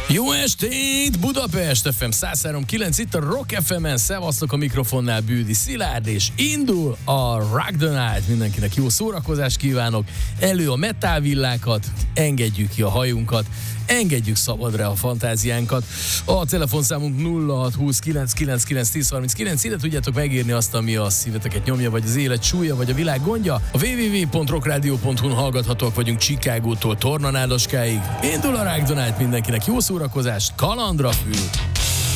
Jó estét, Budapest FM 103.9, itt a Rock FM-en, szevasztok, a mikrofonnál Bűdi Szilárd, és indul a Rock the Night. Mindenkinek jó szórakozást kívánok, elő a metálvillákat, engedjük ki a hajunkat, engedjük szabadra a fantáziánkat. A telefonszámunk 0629991039, ide tudjátok megírni azt, ami a szíveteket nyomja, vagy az élet súlya, vagy a világ gondja. A www.rockradio.hu-n hallgathatók vagyunk Chicagótól Tornanádaskáig. Indul a Rock the Night, mindenkinek jó szórakozást, kalandra fül!